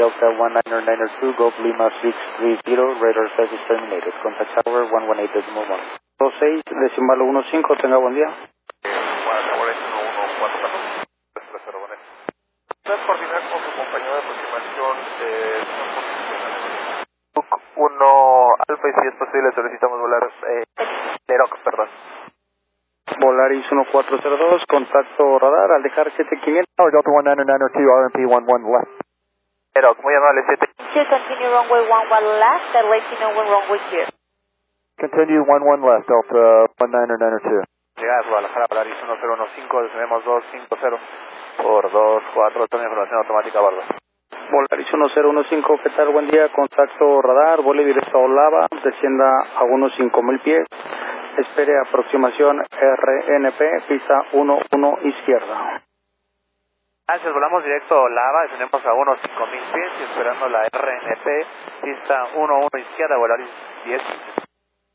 Delta 1992, Golf Lima 630, radar service terminated. Contact tower 118.1. 26, decimal 15, tenga buen día. ¿Puedes coordinar con su compañero de aproximación 1 Alfa y si es posible solicitamos volar Neroc, perdón. Volaris 1402, contacto radar al dejar 7500. Delta 1992, RMP 11 left. Neroc, muy amable, 7. To continue runway 11 left, that lets you know when runway clear. Continue 11 left, Delta 1992. Llegada a Guadalajara, Volaris 1015, descendemos 250 por 24, toda información automática a bordo. Volaris 1015, ¿qué tal? Buen día, contacto radar, vuelo directo a Olava, descienda a unos 5000 pies, espere aproximación RNP, pista 11 izquierda. Gracias, volamos directo a Olava, descendemos a unos 5000 pies y esperando la RNP, pista 11 izquierda, Volaris 10.